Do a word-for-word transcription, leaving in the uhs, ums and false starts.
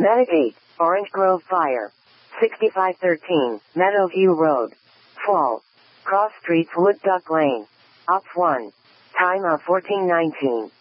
Medic eight, Orange Grove Fire. sixty-five thirteen, Meadowview Road. Fall. Cross Streets Wood Duck Lane. Ops one. Time of fourteen nineteen.